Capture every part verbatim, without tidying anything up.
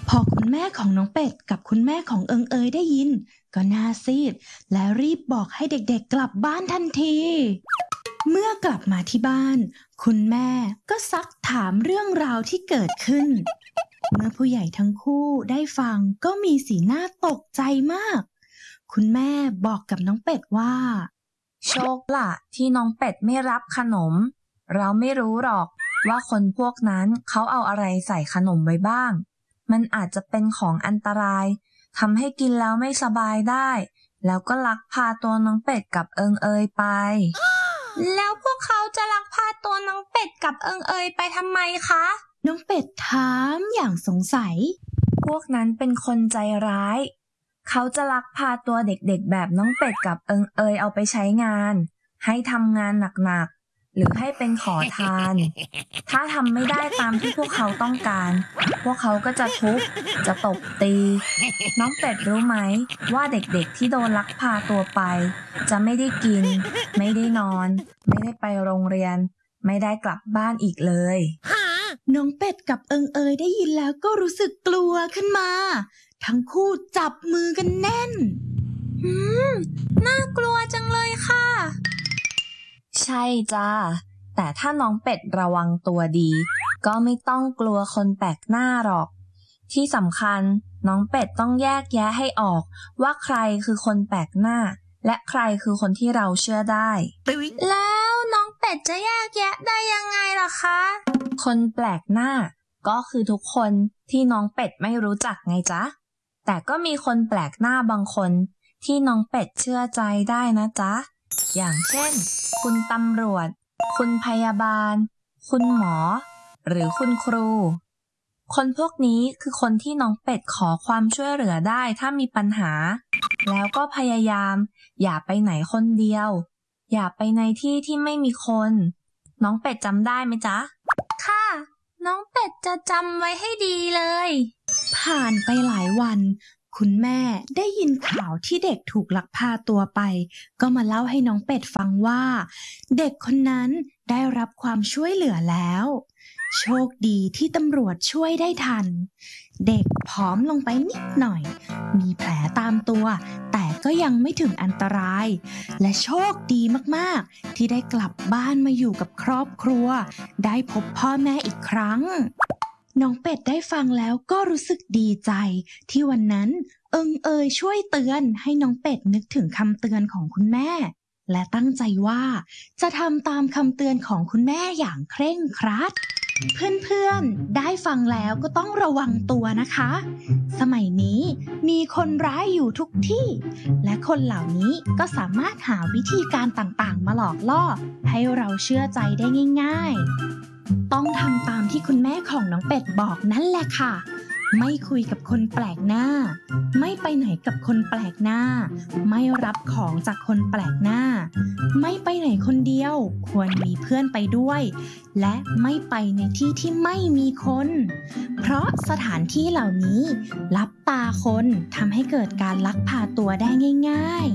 พอคุณแม่ของน้องเป็ดกับคุณแม่ของเอิงเอยได้ยินก็หน้าซีดและรีบบอกให้เด็กๆกลับบ้านทันทีเมื่อกลับมาที่บ้านคุณแม่ก็ซักถามเรื่องราวที่เกิดขึ้นเมื่อผู้ใหญ่ทั้งคู่ได้ฟังก็มีสีหน้าตกใจมากคุณแม่บอกกับน้องเป็ดว่าโชคล่ะที่น้องเป็ดไม่รับขนมเราไม่รู้หรอกว่าคนพวกนั้นเขาเอาอะไรใส่ขนมไว้บ้างมันอาจจะเป็นของอันตรายทำให้กินแล้วไม่สบายได้แล้วก็ลักพาตัวน้องเป็ดกับเอิงเอยไป แล้วพวกเขาจะลักพาตัวน้องเป็ดกับเอิงเอยไปทำไมคะน้องเป็ดถามอย่างสงสัยพวกนั้นเป็นคนใจร้ายเขาจะลักพาตัวเด็กๆแบบน้องเป็ดกับเอิงเอยเอาไปใช้งานให้ทำงานหนักๆหรือให้เป็นขอทานถ้าทำไม่ได้ตามที่พวกเขาต้องการพวกเขาก็จะทุบจะตบตีน้องเป็ดรู้ไหมว่าเด็กๆที่โดนลักพาตัวไปจะไม่ได้กินไม่ได้นอนไม่ได้ไปโรงเรียนไม่ได้กลับบ้านอีกเลยน้องเป็ดกับเอิงเอยได้ยินแล้วก็รู้สึกกลัวขึ้นมาทั้งคู่จับมือกันแน่นอืมน่ากลัวจังเลยค่ะใช่จ้าแต่ถ้าน้องเป็ดระวังตัวดีก็ไม่ต้องกลัวคนแปลกหน้าหรอกที่สำคัญน้องเป็ดต้องแยกแยะให้ออกว่าใครคือคนแปลกหน้าและใครคือคนที่เราเชื่อได้แล้วน้องเป็ดจะแยกแยะได้ยังไงล่ะคะคนแปลกหน้าก็คือทุกคนที่น้องเป็ดไม่รู้จักไงจ๊ะแต่ก็มีคนแปลกหน้าบางคนที่น้องเป็ดเชื่อใจได้นะจ๊ะอย่างเช่นคุณตำรวจคุณพยาบาลคุณหมอหรือคุณครูคนพวกนี้คือคนที่น้องเป็ดขอความช่วยเหลือได้ถ้ามีปัญหาแล้วก็พยายามอย่าไปไหนคนเดียวอย่าไปในที่ที่ไม่มีคนน้องเป็ดจำได้ไหมจ๊ะค่ะน้องเป็ดจะจำไว้ให้ดีเลยผ่านไปหลายวันคุณแม่ได้ยินข่าวที่เด็กถูกลักพาตัวไปก็มาเล่าให้น้องเป็ดฟังว่าเด็กคนนั้นได้รับความช่วยเหลือแล้วโชคดีที่ตำรวจช่วยได้ทันเด็กผอมลงไปนิดหน่อยมีแผลตามตัวแต่ก็ยังไม่ถึงอันตรายและโชคดีมากๆที่ได้กลับบ้านมาอยู่กับครอบครัวได้พบพ่อแม่อีกครั้งน้องเป็ดได้ฟังแล้วก็รู้สึกดีใจที่วันนั้นเอิงเอยช่วยเตือนให้น้องเป็ดนึกถึงคำเตือนของคุณแม่และตั้งใจว่าจะทำตามคำเตือนของคุณแม่อย่างเคร่งครัดเพื่อนๆได้ฟังแล้วก็ต้องระวังตัวนะคะสมัยนี้มีคนร้ายอยู่ทุกที่และคนเหล่านี้ก็สามารถหาวิธีการต่างๆมาหลอกล่อให้เราเชื่อใจได้ง่ายๆต้องทำตามที่คุณแม่ของน้องเป็ดบอกนั่นแหละค่ะไม่คุยกับคนแปลกหน้าไม่ไปไหนกับคนแปลกหน้าไม่รับของจากคนแปลกหน้าไม่ไปไหนคนเดียวควรมีเพื่อนไปด้วยและไม่ไปในที่ที่ไม่มีคนเพราะสถานที่เหล่านี้ลับตาคนทำให้เกิดการลักพาตัวได้ง่าย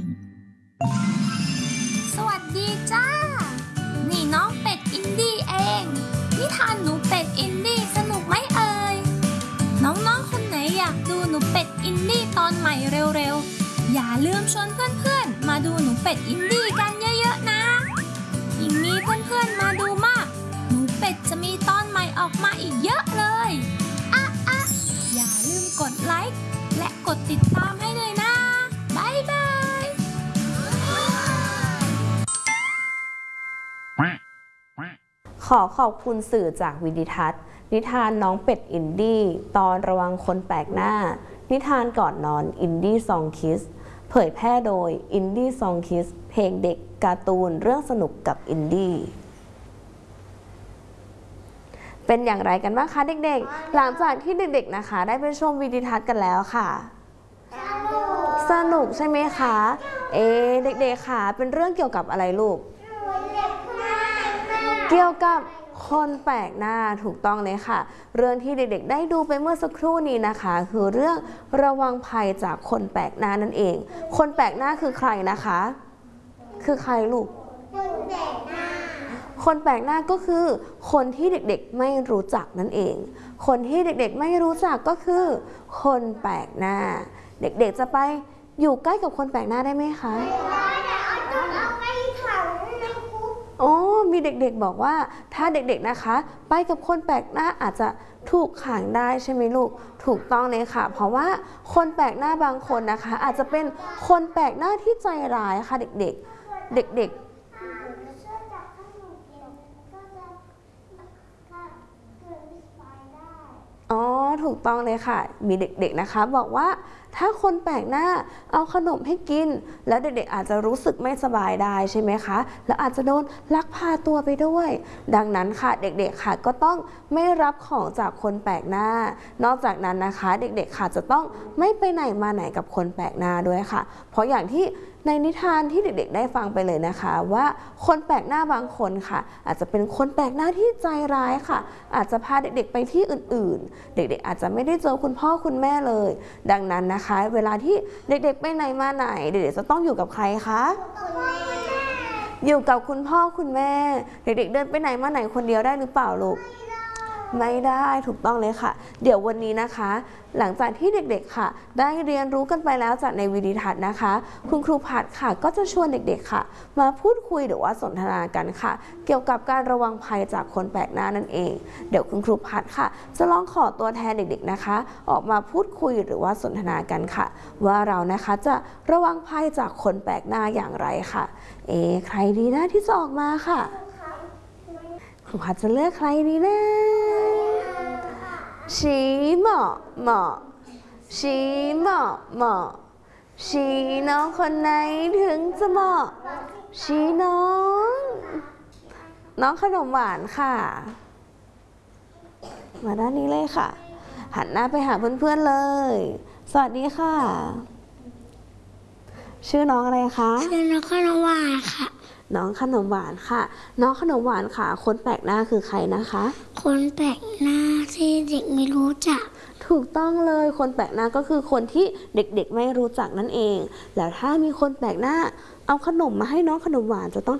ๆสวัสดีจ้านี่น้องเป็ดอินดี้เองนิทานหนูเป็ดอินดี้สนุกไหมเอ่ยน้องๆคนไหนอยากดูหนูเป็ดอินดี้ตอนใหม่เร็วๆอย่าลืมชวนเพื่อนๆมาดูหนูเป็ดอินดี้กันเยอะๆนะยิ่งมีเพื่อนๆมาดูมากหนูเป็ดจะมีตอนใหม่ออกมาอีกเยอะเลยอ่ะอ่ะอย่าลืมกดไลค์และกดติดตามให้ด้วยนะบ๊ายบายขอขอบคุณสื่อจากวิดิทัศน์นิทานน้องเป็ดอินดี้ตอนระวังคนแปลกหน้านิทานก่อนนอนอินดี้ซองคิสเผยแพร่โดยอินดี้ซองคิสเพลงเด็กการ์ตูนเรื่องสนุกกับอินดี้เป็นอย่างไรกันบ้างคะเด็กๆหลังจากที่เด็กๆนะคะได้ไปชมวิดิทัศน์กันแล้วค่ะสนุกใช่ไหมคะเอ๊ะเด็กๆค่ะเป็นเรื่องเกี่ยวกับอะไรลูกเกี่ยวกับคนแปลกหน้าถูกต้องเลยค่ะเรื่องที่เด็กๆได้ดูไปเมื่อสักครู่นี้นะคะคือเรื่องระวังภัยจากคนแปลกหน้านั่นเองคนแปลกหน้าคือใครนะคะคือใครลูกคนแปลกหน้าคนแปลกหน้าก็คือคนที่เด็กๆไม่รู้จักนั่นเอง คนที่เด็กๆไม่รู้จักก็คือคนแปลกหน้าเด็กๆจะไปอยู่ใกล้กับคนแปลกหน้าได้ไหมคะโอ้มีเด็กๆบอกว่าถ้าเด็กๆนะคะไปกับคนแปลกหน้าอาจจะถูกขังได้ใช่ไหมลูกถูกต้องเลยค่ะเพราะว่าคนแปลกหน้าบางคนนะคะอาจจะเป็นคนแปลกหน้าที่ใจร้ายค่ะเด็กๆเด็กๆอ๋อถูกต้องเลยค่ะมีเด็กๆนะคะบอกว่าถ้าคนแปลกหน้าเอาขนมให้กินแล้วเด็กๆอาจจะรู้สึกไม่สบายได้ใช่ไหมคะแล้วอาจจะโดนลักพาตัวไปด้วยดังนั้นค่ะเด็กๆค่ะก็ต้องไม่รับของจากคนแปลกหน้านอกจากนั้นนะคะเด็กๆค่ะจะต้องไม่ไปไหนมาไหนกับคนแปลกหน้าด้วยค่ะเพราะอย่างที่ในนิทานที่เด็กๆได้ฟังไปเลยนะคะว่าคนแปลกหน้าบางคนค่ะอาจจะเป็นคนแปลกหน้าที่ใจร้ายค่ะอาจจะพาเด็กๆไปที่อื่นๆเด็กๆอาจจะไม่ได้เจอคุณพ่อคุณแม่เลยดังนั้นนะคะเวลาที่เด็กๆไปไหนมาไหนเด็กๆจะต้องอยู่กับใครคะอยู่กับคุณพ่อคุณแม่เด็กๆเดินไปไหนมาไหนคนเดียวได้หรือเปล่าลูกไม่ได้ถูกต้องเลยค่ะเดี๋ยววันนี้นะคะหลังจากที่เด็กๆค่ะได้เรียนรู้กันไปแล้วจากในวิดีทัศน์นะคะคุณครูพัดค่ะก็จะชวนเด็กๆค่ะมาพูดคุยหรือว่าสนทนากันค่ะเกี่ยวกับการระวังภัยจากคนแปลกหน้านั่นเองเดี๋ยวคุณครูพัดค่ะจะลองขอตัวแทนเด็กๆนะคะออกมาพูดคุยหรือว่าสนทนากันค่ะว่าเรานะคะจะระวังภัยจากคนแปลกหน้าอย่างไรค่ะเอ๊ะใครดีนะที่จะออกมาค่ะครูพัดจะเลือกใครดีนะชีเหมาะเหมาะชีเหมาะเหมาะชีน้องคนไหนถึงจะเหมาะชีน้องน้องขนมหวานค่ะมาด้านนี้เลยค่ะหันหน้าไปหาเพื่อนๆเลยสวัสดีค่ะชื่อน้องอะไรคะชื่อน้องขนมหวานค่ะน้องขนมหวานค่ะน้องขนมหวานค่ะคนแปลกหน้าคือใครนะคะคนแปลกหน้าที่เด็กไม่รู้จักถูกต้องเลยคนแปลกหน้าก็คือคนที่เด็กๆไม่รู้จักนั่นเองแล้วถ้ามีคนแปลกหน้าเอาขนมมาให้น้องขนมหวานจะต้อง